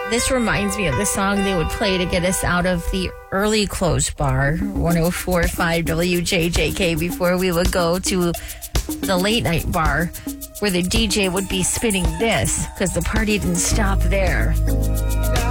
This reminds me of the song they would play to get us out of the early close bar, 104.5 WJJK, before we would go to the late night bar where the DJ would be spinning this because the party didn't stop there.